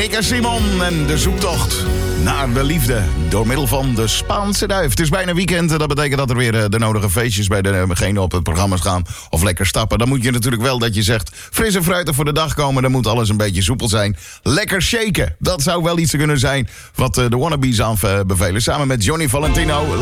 Nick en Simon en de zoektocht naar de liefde door middel van de Spaanse duif. Het is bijna weekend en dat betekent dat er weer de nodige feestjes bij degene op het programma gaan of lekker stappen. Dan moet je natuurlijk wel dat je zegt fris en fruitig voor de dag komen. Dan moet alles een beetje soepel zijn. Lekker shaken, dat zou wel iets kunnen zijn wat de wannabes aanbevelen. Samen met Johnny Valentino.